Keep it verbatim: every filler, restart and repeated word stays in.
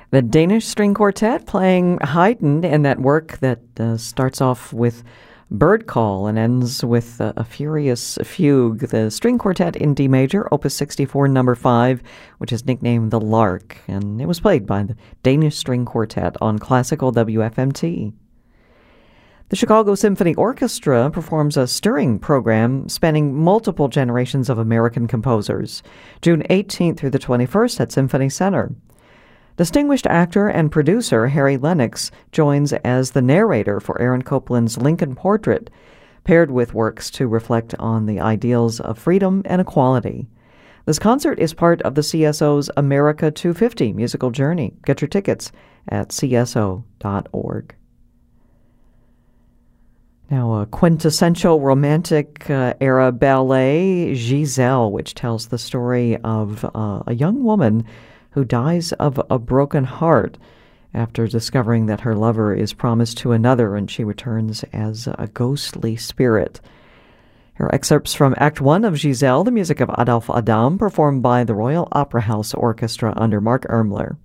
The Danish String Quartet playing Haydn in that work that uh, starts off with Bird Call and ends with uh, a furious fugue. The String Quartet in D major, Opus sixty-four, number five, which is nicknamed The Lark, and it was played by the Danish String Quartet on Classical W F M T. The Chicago Symphony Orchestra performs a stirring program spanning multiple generations of American composers, June eighteenth through the twenty-first at Symphony Center. Distinguished actor and producer Harry Lennox joins as the narrator for Aaron Copland's Lincoln Portrait, paired with works to reflect on the ideals of freedom and equality. This concert is part of the C S O's America two fifty musical journey. Get your tickets at c s o dot org. Now, a quintessential romantic uh, era ballet, Giselle, which tells the story of uh, a young woman who dies of a broken heart after discovering that her lover is promised to another, and she returns as a ghostly spirit. Here are excerpts from Act One of Giselle, the music of Adolphe Adam, performed by the Royal Opera House Orchestra under Mark Ermler.